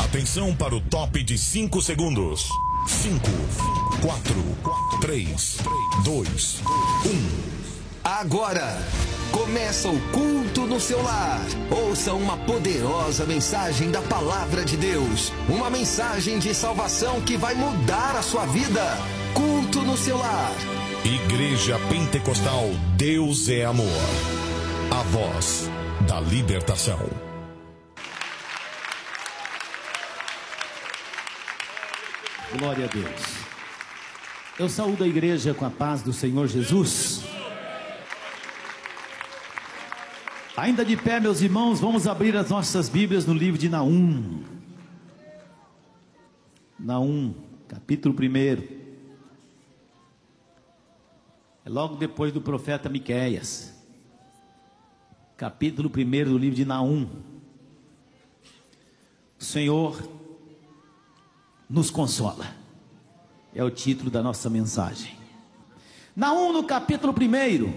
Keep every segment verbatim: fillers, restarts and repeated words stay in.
Atenção para o top de cinco segundos. cinco, quatro, três, dois, um. Agora começa o culto no seu lar. Ouça uma poderosa mensagem da palavra de Deus. Uma mensagem de salvação que vai mudar a sua vida. Culto no seu lar. Igreja Pentecostal Deus é Amor. A voz da libertação. Glória a Deus. Eu saúdo a igreja com a paz do Senhor Jesus. Ainda de pé, meus irmãos, vamos abrir as nossas Bíblias no livro de Naum. Naum, capítulo primeiro. É logo depois do profeta Miqueias. Capítulo primeiro do livro de Naum. O Senhor nos consola. É o título da nossa mensagem. Naum, no capítulo primeiro.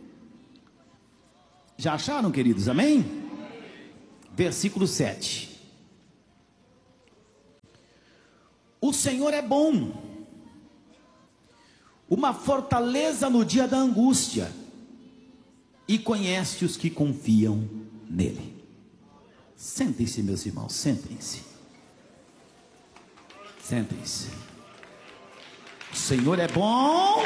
Já acharam, queridos? Amém? Versículo sete. O Senhor é bom, uma fortaleza no dia da angústia, e conhece os que confiam nele. Sentem-se, meus irmãos, sentem-se. Sentem-se. O Senhor é bom,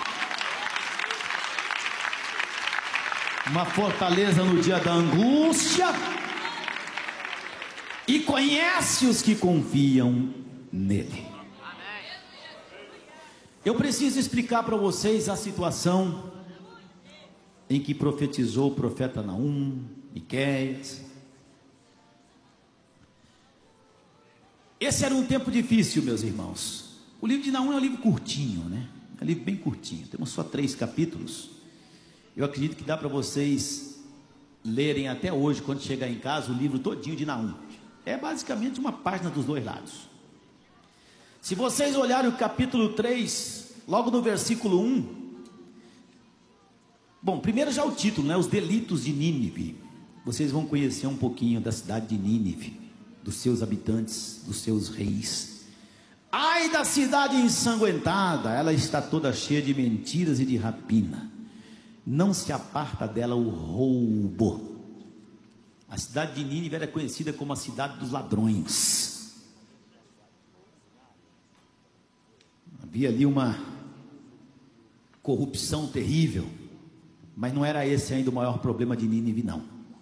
uma fortaleza no dia da angústia, e conhece os que confiam nele. Eu preciso explicar para vocês a situação em que profetizou o profeta Naum, Miqueias. Esse era um tempo difícil, meus irmãos. O livro de Naum é um livro curtinho, né? É um livro bem curtinho, temos só três capítulos. Eu acredito que dá para vocês lerem até hoje, quando chegar em casa, o livro todinho de Naum. É basicamente uma página dos dois lados. Se vocês olharem o capítulo três, logo no versículo um, bom, primeiro já o título, né? Os delitos de Nínive. Vocês vão conhecer um pouquinho da cidade de Nínive, dos seus habitantes, dos seus reis. Ai da cidade ensanguentada, ela está toda cheia de mentiras e de rapina. Não se aparta dela o roubo. A cidade de Nínive era conhecida como a cidade dos ladrões. Havia ali uma corrupção terrível, mas não era esse ainda o maior problema de Nínive, não.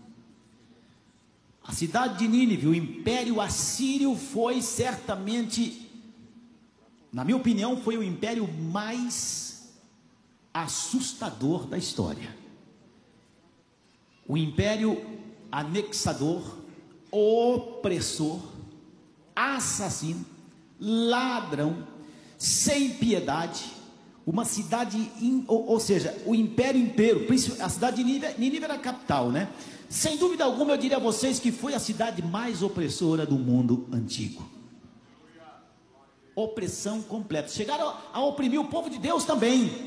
A cidade de Nínive, o império assírio, foi certamente, na minha opinião, foi o império mais assustador da história. O império anexador, opressor, assassino, ladrão, sem piedade. Uma cidade, in, ou, ou seja, o império inteiro, a cidade de Nínive, Nínive era a capital, né? Sem dúvida alguma eu diria a vocês que foi a cidade mais opressora do mundo antigo. Opressão completa. Chegaram a, a oprimir o povo de Deus também.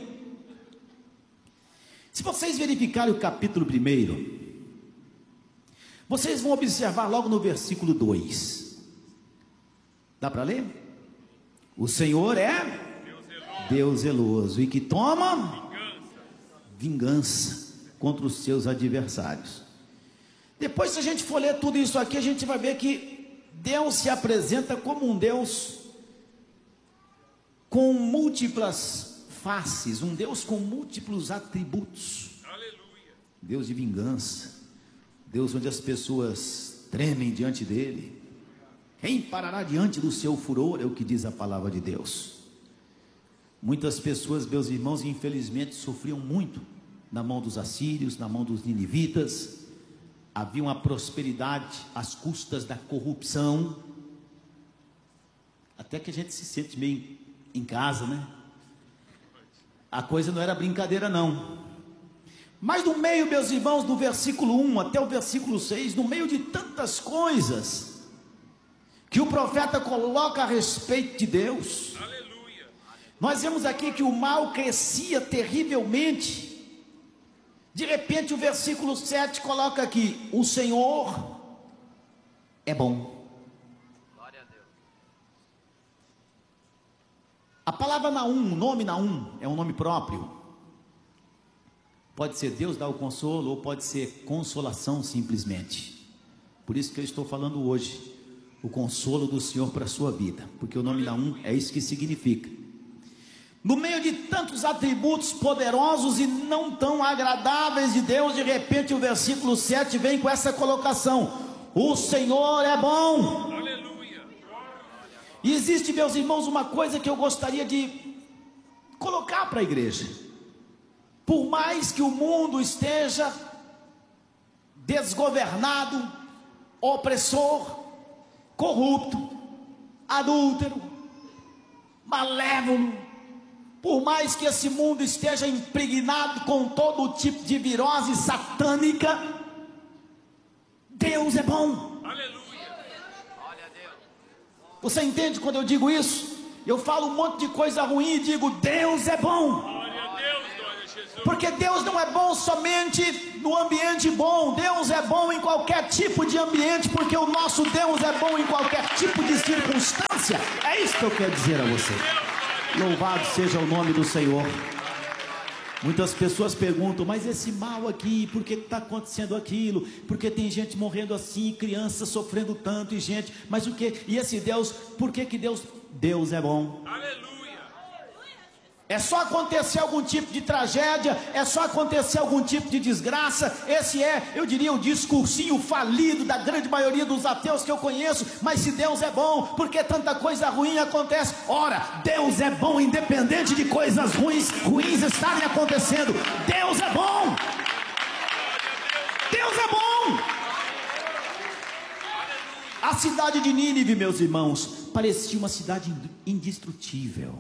Se vocês verificarem o capítulo primeiro, vocês vão observar logo no versículo dois. Dá para ler? O Senhor é Deus zeloso e que toma vingança contra os seus adversários. Depois, se a gente for ler tudo isso aqui, a gente vai ver que Deus se apresenta como um Deus com múltiplas faces, um Deus com múltiplos atributos. Aleluia. Deus de vingança, Deus onde as pessoas tremem diante dele. Quem parará diante do seu furor, é o que diz a palavra de Deus. Muitas pessoas, meus irmãos, infelizmente sofriam muito na mão dos assírios, na mão dos ninivitas. Havia uma prosperidade às custas da corrupção, até que a gente se sente meio em casa, né? A coisa não era brincadeira, não. Mas no meio, meus irmãos, do versículo um até o versículo seis, no meio de tantas coisas que o profeta coloca a respeito de Deus, aleluia, nós vemos aqui que o mal crescia terrivelmente. De repente o versículo sete coloca aqui: o Senhor é bom. A palavra Naum, o nome Naum, é um nome próprio. Pode ser Deus dá o consolo, ou pode ser consolação simplesmente. Por isso que eu estou falando hoje, o consolo do Senhor para a sua vida, porque o nome Naum é isso que significa. No meio de tantos atributos poderosos e não tão agradáveis de Deus, de repente o versículo sete vem com essa colocação: o Senhor é bom. Aleluia. E existe, meus irmãos, uma coisa que eu gostaria de colocar para a igreja. Por mais que o mundo esteja desgovernado, opressor, corrupto, adúltero, malévolo, por mais que esse mundo esteja impregnado com todo tipo de virose satânica, Deus é bom. Aleluia. Você entende quando eu digo isso? Eu falo um monte de coisa ruim e digo: Deus é bom. Glória a Deus, glória a Jesus. Porque Deus não é bom somente no ambiente bom. Deus é bom em qualquer tipo de ambiente, porque o nosso Deus é bom em qualquer tipo de circunstância. É isso que eu quero dizer a você. Louvado seja o nome do Senhor. Muitas pessoas perguntam: mas esse mal aqui, por que está acontecendo aquilo? Porque tem gente morrendo assim, crianças sofrendo tanto, e gente, mas o que? E esse Deus, por que que Deus, Deus é bom? Aleluia. É só acontecer algum tipo de tragédia, é só acontecer algum tipo de desgraça. Esse é, eu diria, o discursinho falido da grande maioria dos ateus que eu conheço. Mas se Deus é bom, por que tanta coisa ruim acontece? Ora, Deus é bom independente de coisas ruins, ruins estarem acontecendo. Deus é bom. Deus é bom. A cidade de Nínive, meus irmãos, parecia uma cidade indestrutível.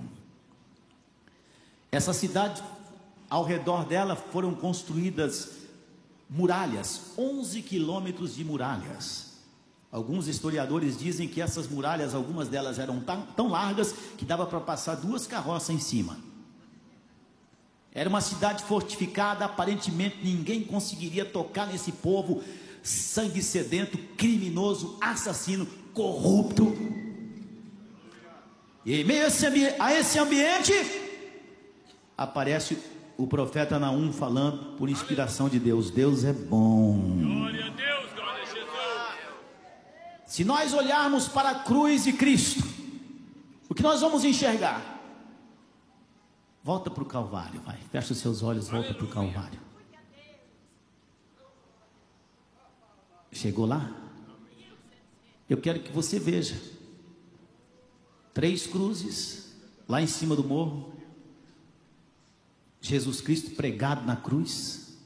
Essa cidade, ao redor dela foram construídas muralhas, onze quilômetros de muralhas. Alguns historiadores dizem que essas muralhas, algumas delas eram tão, tão largas que dava para passar duas carroças em cima. Era uma cidade fortificada, aparentemente ninguém conseguiria tocar nesse povo sangue sedento, criminoso, assassino, corrupto. E em meio a esse, ambi- a esse ambiente, aparece o profeta Naum falando por inspiração de Deus: Deus é bom. Glória a Deus, glória a Jesus. Se nós olharmos para a cruz de Cristo, o que nós vamos enxergar? Volta para o Calvário, vai. Fecha os seus olhos, volta para o Calvário. Chegou lá? Eu quero que você veja três cruzes lá em cima do morro. Jesus Cristo pregado na cruz.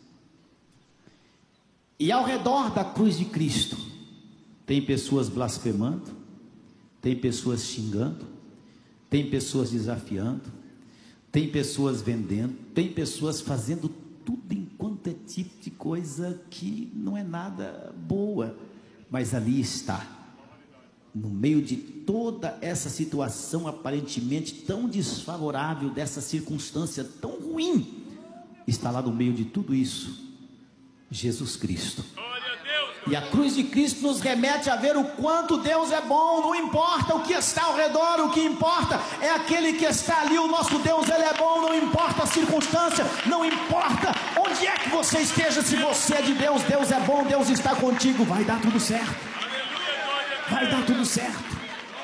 E ao redor da cruz de Cristo tem pessoas blasfemando, tem pessoas xingando, tem pessoas desafiando, tem pessoas vendendo, tem pessoas fazendo tudo enquanto é tipo de coisa que não é nada boa. Mas ali está, no meio de toda essa situação aparentemente tão desfavorável, dessa circunstância tão ruim, está lá no meio de tudo isso Jesus Cristo. Glória a Deus. E a cruz de Cristo nos remete a ver o quanto Deus é bom. Não importa o que está ao redor, o que importa é aquele que está ali. O nosso Deus, Ele é bom, não importa a circunstância, não importa onde é que você esteja. Se você é de Deus, Deus é bom, Deus está contigo, vai dar tudo certo. Aleluia, glória a Deus. Vai dar tudo certo.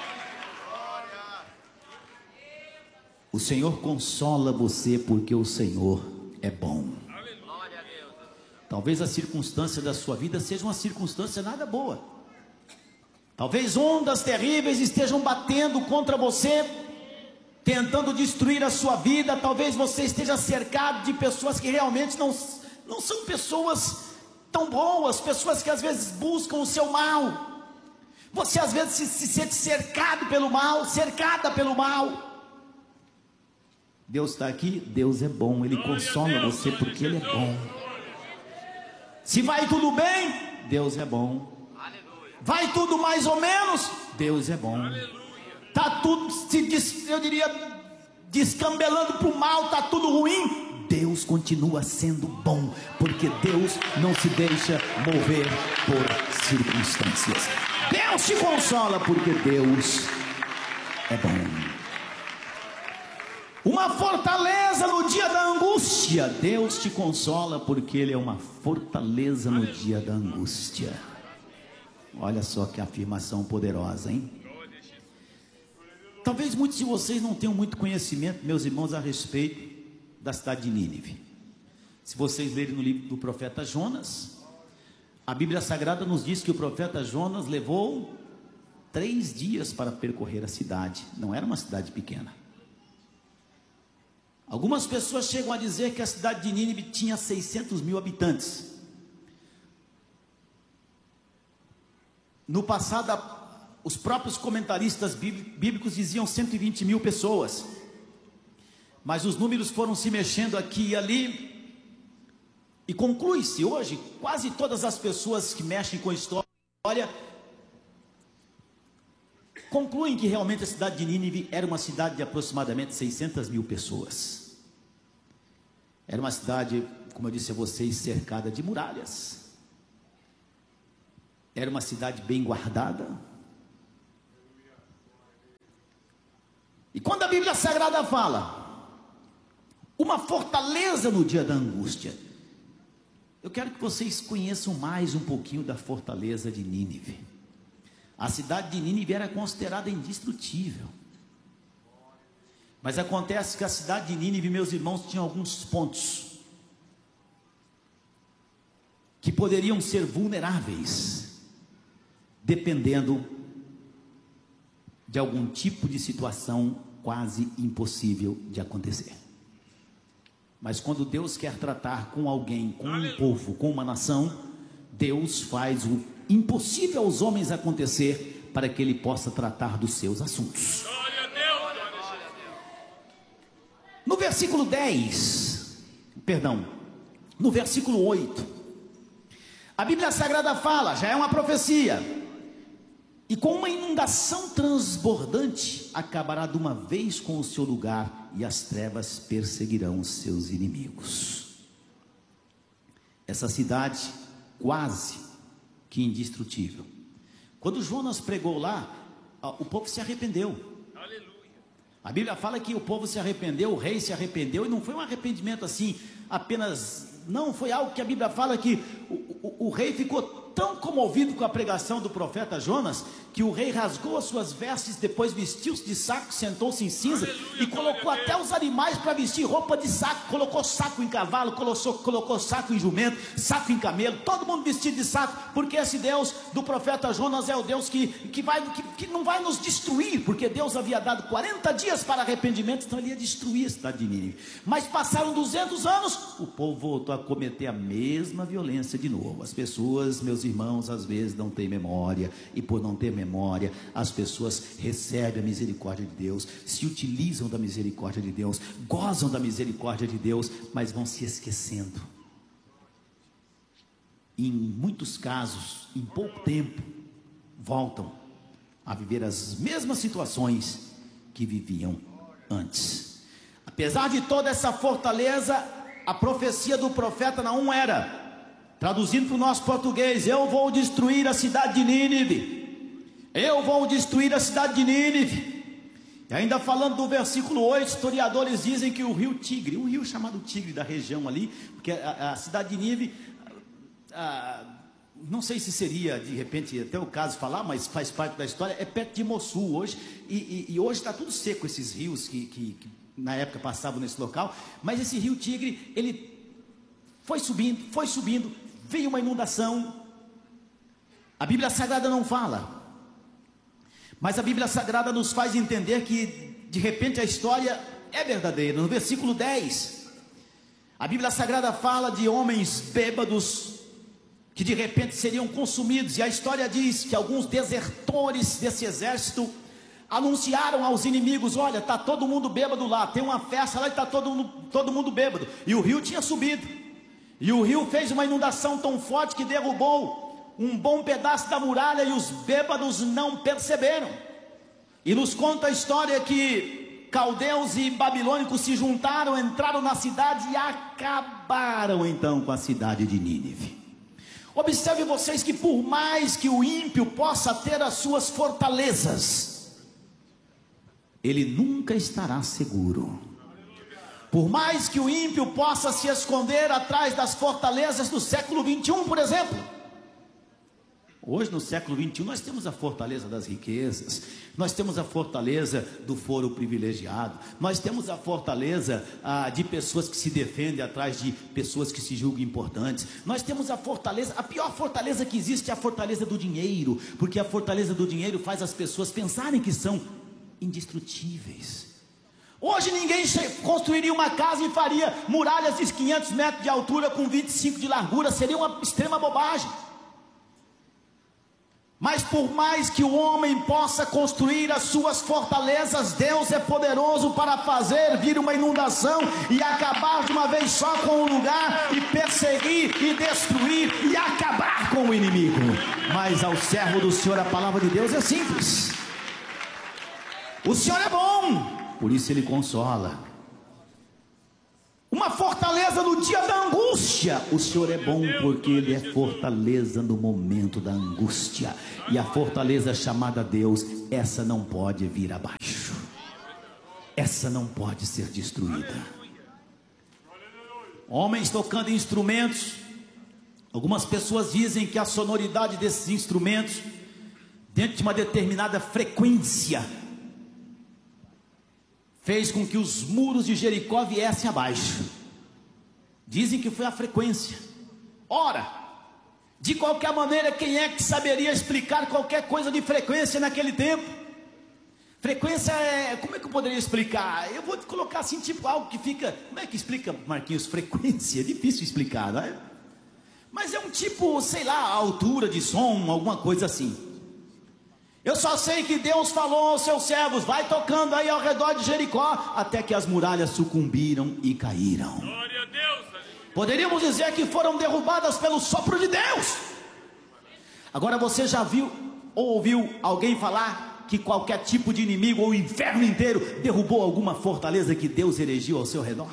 O Senhor consola você porque o Senhor é bom. Talvez a circunstância da sua vida seja uma circunstância nada boa. Talvez ondas terríveis estejam batendo contra você, tentando destruir a sua vida. Talvez você esteja cercado de pessoas que realmente não, não são pessoas tão boas, pessoas que às vezes buscam o seu mal. Você às vezes se, se sente cercado pelo mal, cercada pelo mal. Deus está aqui, Deus é bom, Ele consola você porque Ele é bom. Se vai tudo bem, Deus é bom. Vai tudo mais ou menos, Deus é bom. Está tudo, se, eu diria, descambelando para o mal, está tudo ruim, Deus continua sendo bom, porque Deus não se deixa mover por circunstâncias. Deus te consola porque Deus é bom. uma fortaleza no dia da angústia. Deus te consola porque Ele é uma fortaleza no dia da angústia. Olha só que afirmação poderosa, hein? Talvez muitos de vocês não tenham muito conhecimento, meus irmãos, a respeito da cidade de Nínive. Se vocês lerem no livro do profeta Jonas, a Bíblia Sagrada nos diz que o profeta Jonas levou três dias para percorrer a cidade. Não era uma cidade pequena. Algumas pessoas chegam a dizer que a cidade de Nínive tinha seiscentos mil habitantes. No passado, os próprios comentaristas bíblicos diziam cento e vinte mil pessoas. Mas os números foram se mexendo aqui e ali. E conclui-se hoje, quase todas as pessoas que mexem com a história concluem que realmente a cidade de Nínive era uma cidade de aproximadamente seiscentas mil pessoas. Era uma cidade, como eu disse a vocês, cercada de muralhas. Era uma cidade bem guardada. E quando a Bíblia Sagrada fala uma fortaleza no dia da angústia, eu quero que vocês conheçam mais um pouquinho da fortaleza de Nínive. A cidade de Nínive era considerada indestrutível. Mas acontece que a cidade de Nínive, meus irmãos, tinha alguns pontos que poderiam ser vulneráveis, dependendo de algum tipo de situação quase impossível de acontecer. Mas quando Deus quer tratar com alguém, com um povo, com uma nação, Deus faz o impossível aos homens acontecer para que Ele possa tratar dos seus assuntos. Glória a Deus, glória a Jesus. No versículo dez, perdão, no versículo oito, a Bíblia Sagrada fala, já é uma profecia: e com uma inundação transbordante acabará de uma vez com o seu lugar, e as trevas perseguirão os seus inimigos. Essa cidade quase que indestrutível. Quando Jonas pregou lá, o povo se arrependeu. Aleluia. A Bíblia fala que o povo se arrependeu, o rei se arrependeu, e não foi um arrependimento assim, apenas, não, foi algo que a Bíblia fala que o, o, o rei ficou tão comovido com a pregação do profeta Jonas, que o rei rasgou as suas vestes, depois vestiu-se de saco, sentou-se em cinza, aleluia, e colocou até os animais para vestir roupa de saco, colocou saco em cavalo, colocou, colocou saco em jumento, saco em camelo, todo mundo vestido de saco, porque esse Deus do profeta Jonas é o Deus que, que, vai, que, que não vai nos destruir, porque Deus havia dado quarenta dias para arrependimento, então ele ia destruir a cidade de Nínive. Mas passaram duzentos anos, o povo voltou a cometer a mesma violência de novo. As pessoas, meus irmãos, às vezes não têm memória, e por não ter memória, as pessoas recebem a misericórdia de Deus, se utilizam da misericórdia de Deus, gozam da misericórdia de Deus, mas vão se esquecendo. E em muitos casos, em pouco tempo, voltam a viver as mesmas situações que viviam antes. Apesar de toda essa fortaleza, a profecia do profeta Naum era, traduzindo para o nosso português: eu vou destruir a cidade de Nínive, eu vou destruir a cidade de Nínive. E ainda falando do versículo oito, historiadores dizem que o rio Tigre, um rio chamado Tigre da região ali, porque a, a cidade de Nínive, a, não sei se seria de repente até o caso falar, mas faz parte da história, é perto de Mossul hoje, e, e, e hoje está tudo seco, esses rios que, que, que na época passavam nesse local, mas esse rio Tigre, ele foi subindo, foi subindo, veio uma inundação. A Bíblia Sagrada não fala, mas a Bíblia Sagrada nos faz entender que de repente a história é verdadeira. No versículo dez, a Bíblia Sagrada fala de homens bêbados que de repente seriam consumidos, e a história diz que alguns desertores desse exército anunciaram aos inimigos: olha, está todo mundo bêbado lá, tem uma festa lá e está todo mundo, todo mundo bêbado. E o rio tinha subido, e o rio fez uma inundação tão forte que derrubou um bom pedaço da muralha, e os bêbados não perceberam. E nos conta a história que caldeus e babilônicos se juntaram, entraram na cidade e acabaram então com a cidade de Nínive. Observe vocês que por mais que o ímpio possa ter as suas fortalezas, ele nunca estará seguro. Por mais que o ímpio possa se esconder atrás das fortalezas do século vinte e um, por exemplo. Hoje, no século vinte e um, nós temos a fortaleza das riquezas, nós temos a fortaleza do foro privilegiado, nós temos a fortaleza ah, de pessoas que se defendem atrás de pessoas que se julgam importantes, nós temos a fortaleza, a pior fortaleza que existe é a fortaleza do dinheiro, porque a fortaleza do dinheiro faz as pessoas pensarem que são indestrutíveis. Hoje ninguém construiria uma casa e faria muralhas de quinhentos metros de altura com vinte e cinco de largura, seria uma extrema bobagem. Mas por mais que o homem possa construir as suas fortalezas, Deus é poderoso para fazer vir uma inundação e acabar de uma vez só com o lugar, e perseguir e destruir e acabar com o inimigo. Mas ao servo do Senhor a palavra de Deus é simples. O Senhor é bom, por isso Ele consola. Uma fortaleza no dia da angústia. O Senhor é bom porque Ele é fortaleza no momento da angústia. E a fortaleza chamada Deus, essa não pode vir abaixo. Essa não pode ser destruída. Homens tocando instrumentos. Algumas pessoas dizem que a sonoridade desses instrumentos, dentro de uma determinada frequência, fez com que os muros de Jericó viessem abaixo. Dizem que foi a frequência. Ora, de qualquer maneira, quem é que saberia explicar qualquer coisa de frequência naquele tempo? Frequência é, como é que eu poderia explicar? Eu vou colocar assim, tipo algo que fica, como é que explica, Marquinhos, frequência? É difícil explicar, não é? Mas é um tipo, sei lá, altura de som, alguma coisa assim. Eu só sei que Deus falou aos seus servos: vai tocando aí ao redor de Jericó, até que as muralhas sucumbiram e caíram. Glória a Deus. Poderíamos dizer que foram derrubadas pelo sopro de Deus. Agora, você já viu ou ouviu alguém falar que qualquer tipo de inimigo ou o inferno inteiro derrubou alguma fortaleza que Deus erigiu ao seu redor?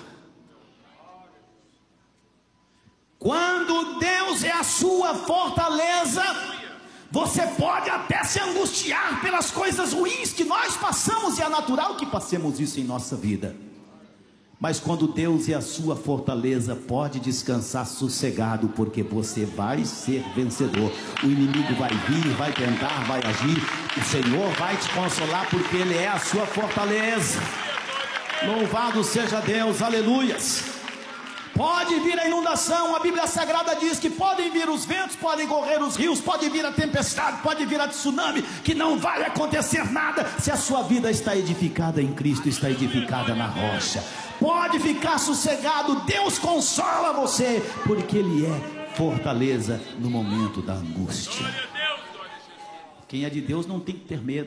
Quando Deus é a sua fortaleza, você pode até se angustiar pelas coisas ruins que nós passamos, e é natural que passemos isso em nossa vida. Mas quando Deus é a sua fortaleza, pode descansar sossegado, porque você vai ser vencedor. O inimigo vai vir, vai tentar, vai agir. O Senhor vai te consolar, porque Ele é a sua fortaleza. Louvado seja Deus, aleluias. Pode vir a inundação, a Bíblia Sagrada diz que podem vir os ventos, podem correr os rios, pode vir a tempestade, pode vir a tsunami, que não vai acontecer nada, se a sua vida está edificada em Cristo, está edificada na rocha. Pode ficar sossegado, Deus consola você, porque Ele é fortaleza no momento da angústia. Quem é de Deus não tem que ter medo.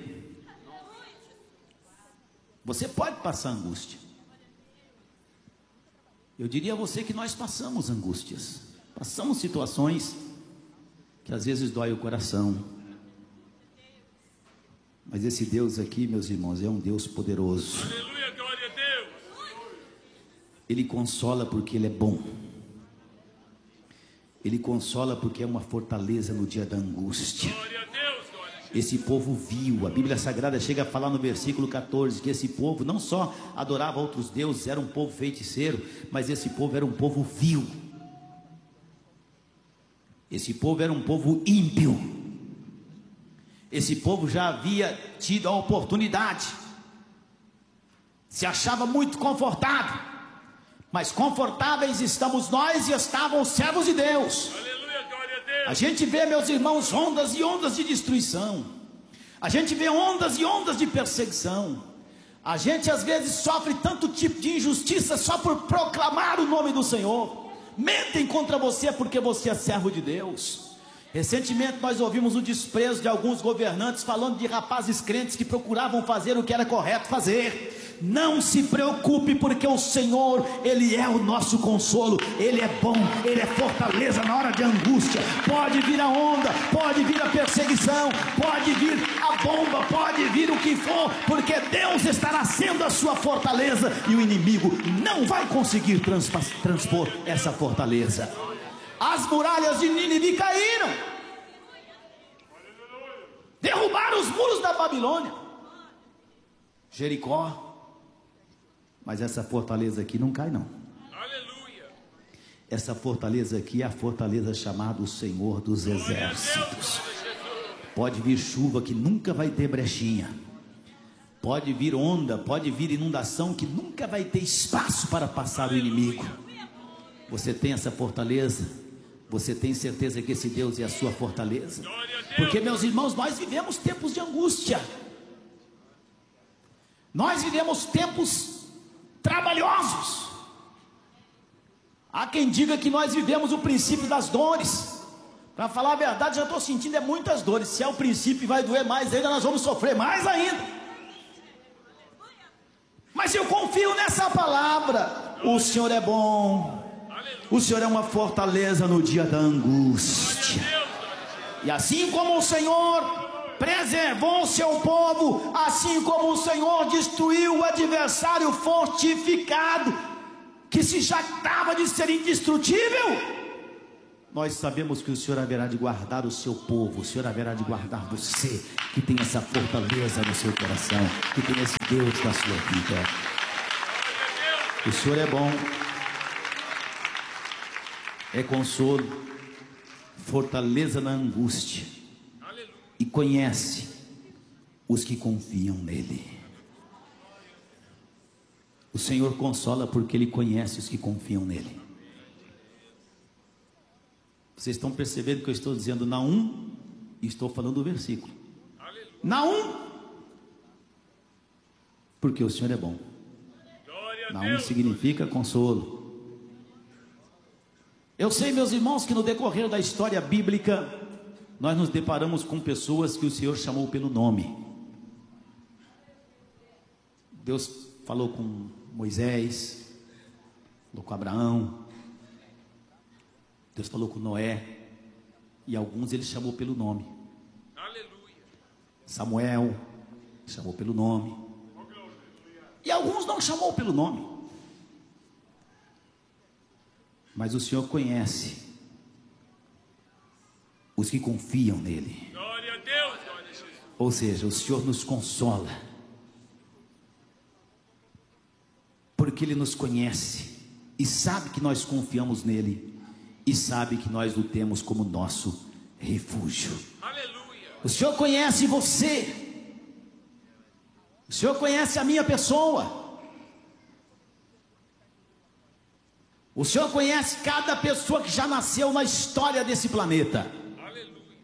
Você pode passar angústia. Eu diria a você que nós passamos angústias, passamos situações que às vezes dói o coração, mas esse Deus aqui, meus irmãos, é um Deus poderoso. Aleluia, glória a Deus. Ele consola porque Ele é bom. Ele consola porque é uma fortaleza no dia da angústia. Glória a Deus, glória a Deus. Esse povo viu, a Bíblia Sagrada chega a falar no versículo quatorze, que esse povo não só adorava outros deuses, era um povo feiticeiro, mas esse povo era um povo vil. Esse povo era um povo ímpio. Esse povo já havia tido a oportunidade, se achava muito confortável, mas confortáveis estamos nós e estavam os servos de Deus. Aleluia, glória a Deus. A gente vê, meus irmãos, ondas e ondas de destruição. A gente vê ondas e ondas de perseguição. A gente às vezes sofre tanto tipo de injustiça só por proclamar o nome do Senhor. Mentem contra você porque você é servo de Deus. Recentemente nós ouvimos o desprezo de alguns governantes falando de rapazes crentes que procuravam fazer o que era correto fazer. Não se preocupe, porque o Senhor, Ele é o nosso consolo. Ele é bom, Ele é fortaleza na hora de angústia. Pode vir a onda, pode vir a perseguição, pode vir a bomba, pode vir o que for, porque Deus estará sendo a sua fortaleza, e o inimigo não vai conseguir transpa- transpor essa fortaleza. As muralhas de Nínive caíram, derrubaram os muros da Babilônia. Jericó Mas essa fortaleza aqui não cai, não. Aleluia. Essa fortaleza aqui é a fortaleza chamada o Senhor dos Exércitos. Pode vir chuva que nunca vai ter brechinha. Pode vir onda, pode vir inundação que nunca vai ter espaço para passar o inimigo. Você tem essa fortaleza? Você tem certeza que esse Deus é a sua fortaleza? Porque, meus irmãos, nós vivemos tempos de angústia. Nós vivemos tempos trabalhosos. Há quem diga que nós vivemos o princípio das dores. Para falar a verdade, já estou sentindo é muitas dores. Se é o princípio e vai doer mais ainda, nós vamos sofrer mais ainda. Mas eu confio nessa palavra. O Senhor é bom. O Senhor é uma fortaleza no dia da angústia. E assim como o Senhor preservou o seu povo, assim como o Senhor destruiu o adversário fortificado, que se jactava de ser indestrutível, nós sabemos que o Senhor haverá de guardar o seu povo. O Senhor haverá de guardar você, que tem essa fortaleza no seu coração, que tem esse Deus na sua vida. O Senhor é bom, é consolo, fortaleza na angústia, e conhece os que confiam nele. O Senhor consola porque Ele conhece os que confiam nele. Vocês estão percebendo que eu estou dizendo Naum e estou falando do versículo. Naum, porque o Senhor é bom. Naum significa consolo. Eu sei, meus irmãos, que no decorrer da história bíblica nós nos deparamos com pessoas que o Senhor chamou pelo nome. Deus falou com Moisés, falou com Abraão, Deus falou com Noé, e alguns Ele chamou pelo nome. Aleluia. Samuel chamou pelo nome, e alguns não chamou pelo nome. Mas o Senhor conhece os que confiam nele. Glória a Deus, glória a Jesus. Ou seja, o Senhor nos consola, porque Ele nos conhece e sabe que nós confiamos nele, e sabe que nós o temos como nosso refúgio. Aleluia. O Senhor conhece você, o Senhor conhece a minha pessoa, o Senhor conhece cada pessoa que já nasceu na história desse planeta. Aleluia.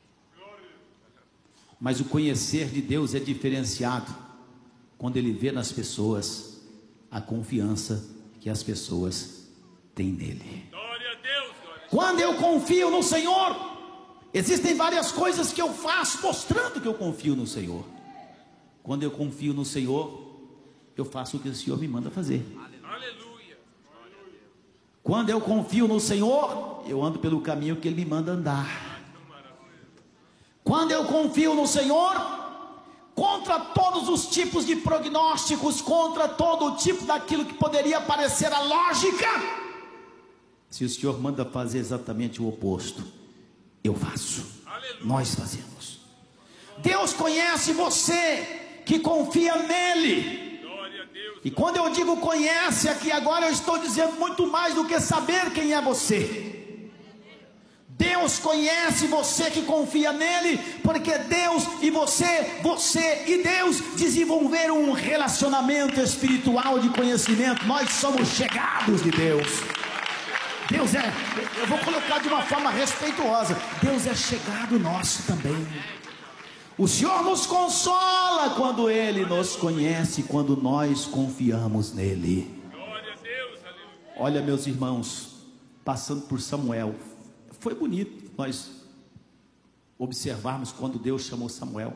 Mas o conhecer de Deus é diferenciado quando Ele vê nas pessoas a confiança que as pessoas têm nele. Glória a Deus, glória a Deus. Quando eu confio no Senhor, existem várias coisas que eu faço mostrando que eu confio no Senhor. Quando eu confio no Senhor, eu faço o que o Senhor me manda fazer. Aleluia. Quando eu confio no Senhor, eu ando pelo caminho que Ele me manda andar. Quando eu confio no Senhor, contra todos os tipos de prognósticos, contra todo tipo daquilo que poderia parecer a lógica, se o Senhor manda fazer exatamente o oposto, eu faço. Aleluia. Nós fazemos. Deus conhece você que confia nele. Glória a Deus. E quando eu digo conhece aqui agora, eu estou dizendo muito mais do que saber quem é você. Deus conhece você que confia nele, porque Deus e você, você e Deus desenvolveram um relacionamento espiritual de conhecimento. Nós somos chegados de Deus. Deus é, eu vou colocar de uma forma respeituosa, Deus é chegado nosso também. O Senhor nos consola quando Ele nos conhece, quando nós confiamos nele. Glória a Deus, aleluia. Olha, meus irmãos, passando por Samuel, foi bonito nós observarmos quando Deus chamou Samuel.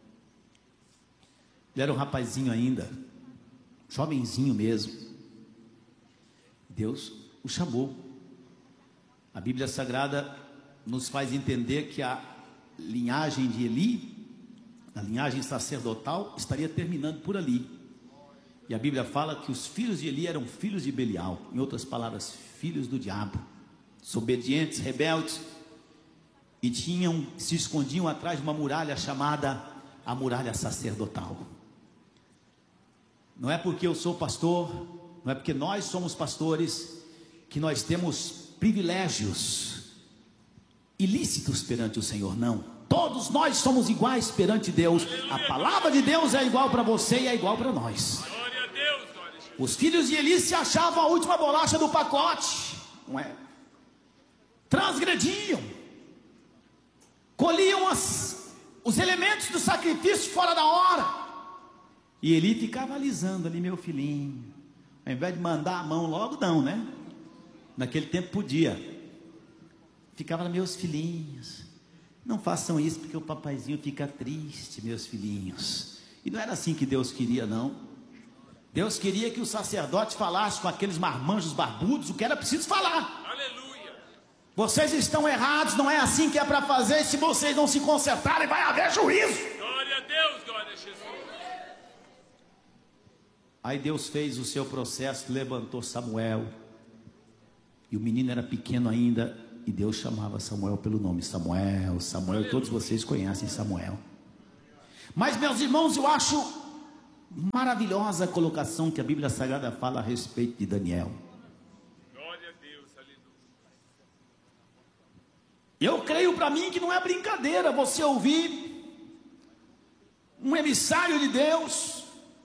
Ele era um rapazinho ainda, jovenzinho mesmo. Deus o chamou. A Bíblia Sagrada nos faz entender que a linhagem de Eli, a linhagem sacerdotal, estaria terminando por ali. E a Bíblia fala que os filhos de Eli eram filhos de Belial, em outras palavras, filhos do diabo, desobedientes, rebeldes, e tinham, se escondiam atrás de uma muralha chamada a muralha sacerdotal. Não é porque eu sou pastor, não é porque nós somos pastores, que nós temos privilégios ilícitos perante o Senhor, não. Todos nós somos iguais perante Deus. A palavra de Deus é igual para você e é igual para nós. Glória a Deus, glória a Deus. Os filhos de Eli se achavam a última bolacha do pacote, não é? Transgrediam, colhiam as, os elementos do sacrifício fora da hora. E Eli ficava alisando ali, meu filhinho. Ao invés de mandar a mão logo, não, né? Naquele tempo podia. Ficava lá, meus filhinhos, não façam isso porque o papaizinho fica triste, meus filhinhos. E não era assim que Deus queria, não. Deus queria que o sacerdote falasse com aqueles marmanjos barbudos o que era preciso falar. Aleluia. Vocês estão errados, não é assim que é para fazer. Se vocês não se consertarem, vai haver juízo. Glória a Deus, glória a Jesus. Aí Deus fez o seu processo, levantou Samuel. E o menino era pequeno ainda, e Deus chamava Samuel pelo nome. Samuel, Samuel, todos vocês conhecem Samuel. Mas, meus irmãos, eu acho maravilhosa a colocação que a Bíblia Sagrada fala a respeito de Daniel. Glória a Deus, aleluia. Eu creio para mim que não é brincadeira você ouvir um emissário de Deus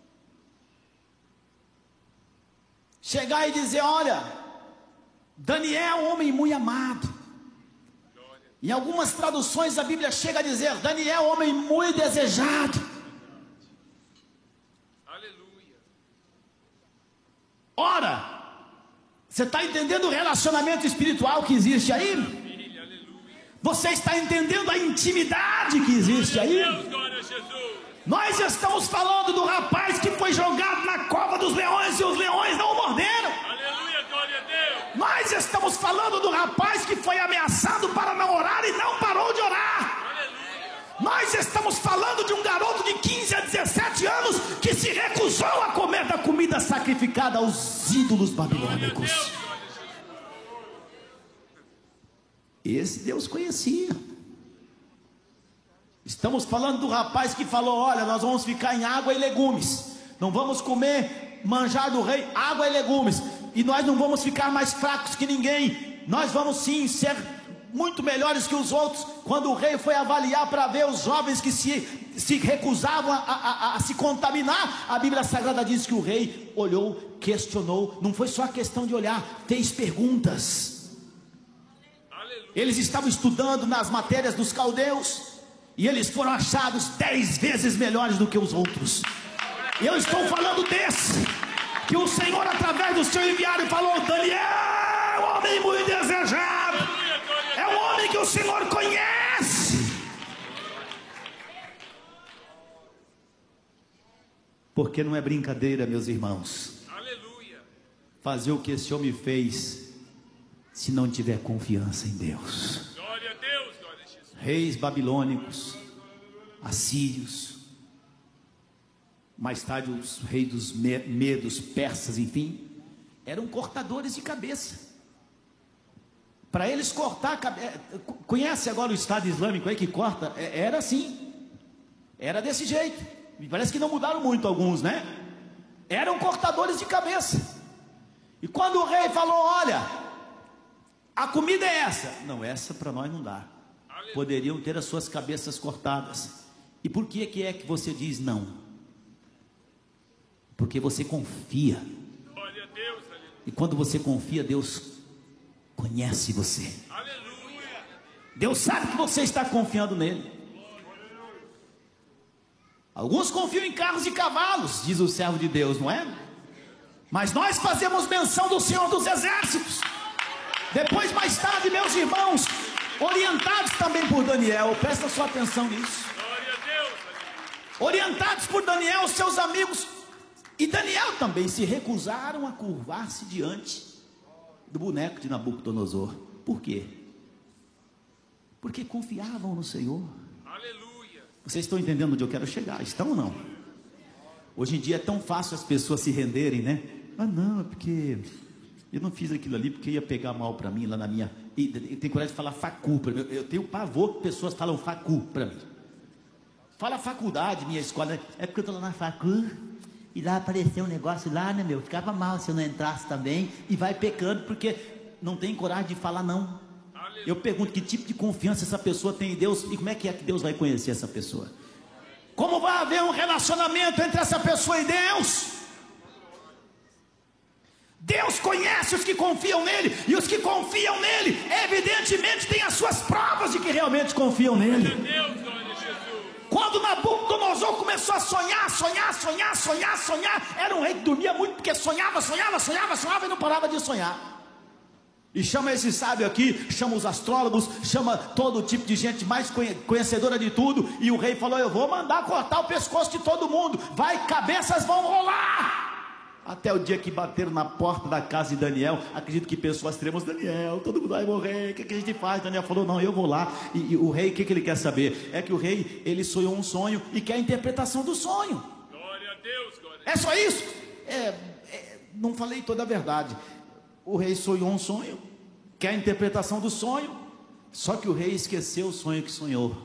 chegar e dizer: olha, Daniel é um homem muito amado. Em algumas traduções a Bíblia chega a dizer: Daniel é um homem muito desejado. Aleluia. Ora, você está entendendo o relacionamento espiritual que existe aí? Filha, aleluia. Você está entendendo a intimidade que existe aí? Deus, glória a Jesus. Nós estamos falando do rapaz que foi jogado na cova dos leões e os leões não o morderam. Aleluia, glória a Deus. Nós estamos falando do rapaz que foi ameaçado para não orar e não parou de orar. Aleluia. Nós estamos falando de um garoto de quinze a dezessete anos que se recusou a comer da comida sacrificada aos ídolos babilônicos. Deus, glória a Jesus. Esse Deus conhecia. Estamos falando do rapaz que falou: olha, nós vamos ficar em água e legumes, não vamos comer manjar do rei, água e legumes, e nós não vamos ficar mais fracos que ninguém, nós vamos sim ser muito melhores que os outros. Quando o rei foi avaliar para ver os jovens que se, se recusavam a, a, a, a se contaminar, a Bíblia Sagrada diz que o rei olhou, questionou, não foi só a questão de olhar, fez perguntas. Aleluia. Eles estavam estudando nas matérias dos caldeus, e eles foram achados dez vezes melhores do que os outros. Eu estou falando desse, que o Senhor através do seu enviado falou: Daniel, homem muito desejado, Aleluia, glória a é um homem que o Senhor conhece. Porque não é brincadeira, meus irmãos, Aleluia. fazer o que esse homem fez, se não tiver confiança em Deus. Glória a Deus, glória a Jesus. Reis babilônicos, assírios, mais tarde os reis dos medos, persas, enfim, eram cortadores de cabeça. Para eles cortar a cabeça, conhece agora o Estado Islâmico aí que corta? Era assim, era desse jeito. Me parece que não mudaram muito alguns, né? Eram cortadores de cabeça. E quando o rei falou: olha, a comida é essa, não, essa para nós não dá. Poderiam ter as suas cabeças cortadas. E por que que é que você diz não? Porque você confia. Glória a Deus, aleluia. E quando você confia, Deus conhece você. Aleluia. Deus sabe que você está confiando nele. Alguns confiam em carros e cavalos, diz o servo de Deus, não é? Mas nós fazemos menção do Senhor dos Exércitos. Depois, mais tarde, meus irmãos, orientados também por Daniel, presta sua atenção nisso. Glória a Deus, aleluia. Orientados por Daniel, seus amigos e Daniel também se recusaram a curvar-se diante do boneco de Nabucodonosor. Por quê? Porque confiavam no Senhor. Aleluia. Vocês estão entendendo onde eu quero chegar? Estão ou não? Hoje em dia é tão fácil as pessoas se renderem, né? Ah, não, é porque eu não fiz aquilo ali porque ia pegar mal para mim lá na minha... E tem coragem de falar facu para mim. Eu tenho pavor que pessoas falam facu para mim. Fala faculdade, minha escola. É porque eu estou lá na facu. E lá apareceu um negócio lá, né, meu? Ficava mal se eu não entrasse também. E vai pecando porque não tem coragem de falar não. Eu pergunto que tipo de confiança essa pessoa tem em Deus e como é que é que Deus vai conhecer essa pessoa? Como vai haver um relacionamento entre essa pessoa e Deus? Deus conhece os que confiam nele, e os que confiam nele, evidentemente, têm as suas provas de que realmente confiam nele. Quando Nabucodonosor começou a sonhar, sonhar, sonhar, sonhar, sonhar, era um rei que dormia muito, porque sonhava, sonhava, sonhava, sonhava e não parava de sonhar. E chama esse sábio aqui, chama os astrólogos, chama todo tipo de gente mais conhecedora de tudo, e o rei falou: eu vou mandar cortar o pescoço de todo mundo, vai, cabeças vão rolar. Até o dia que bateram na porta da casa de Daniel, acredito que pessoas extremas: Daniel, todo mundo vai morrer, o que, que a gente faz? Daniel falou: não, eu vou lá. E, e o rei, o que, que ele quer saber? É que o rei, ele sonhou um sonho e quer a interpretação do sonho. Glória a Deus, glória a Deus. É só isso? É, é, não falei toda a verdade. O rei sonhou um sonho, quer a interpretação do sonho, só que o rei esqueceu o sonho que sonhou.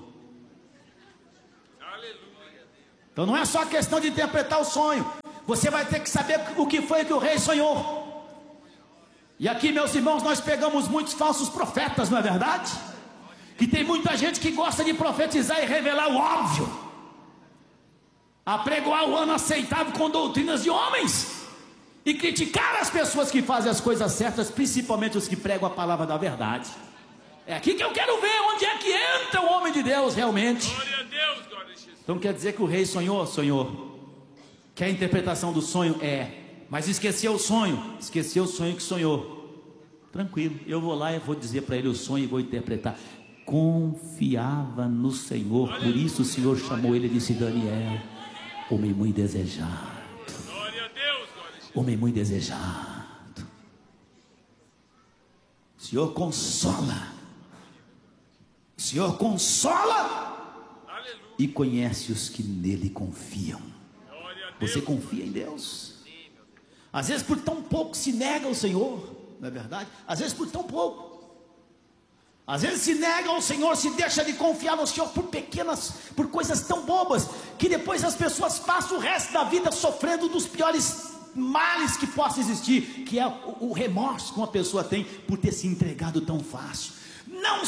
Aleluia. Então não é só questão de interpretar o sonho, você vai ter que saber o que foi que o rei sonhou. E aqui, meus irmãos, nós pegamos muitos falsos profetas, não é verdade? Que tem muita gente que gosta de profetizar e revelar o óbvio, apregoar o ano aceitável com doutrinas de homens, e criticar as pessoas que fazem as coisas certas, principalmente os que pregam a palavra da verdade. É aqui que eu quero ver onde é que entra o homem de Deus realmente. Glória a Deus, glória a Jesus. Então quer dizer que o rei sonhou? Sonhou. Que a interpretação do sonho é, mas esqueceu o sonho, esqueceu o sonho que sonhou. Tranquilo, eu vou lá e vou dizer para ele o sonho e vou interpretar. Confiava no Senhor, por isso o Senhor chamou ele e disse: Daniel, homem muito desejado. Homem muito desejado. O Senhor consola. O Senhor consola. Aleluia. E conhece os que nele confiam. Glória a Deus. Você confia em Deus? Às vezes por tão pouco se nega ao Senhor, não é verdade? Às vezes por tão pouco. Às vezes se nega ao Senhor, se deixa de confiar no Senhor por pequenas, por coisas tão bobas, que depois as pessoas passam o resto da vida sofrendo dos piores males que possa existir, que é o, o remorso que uma pessoa tem por ter se entregado tão fácil. Não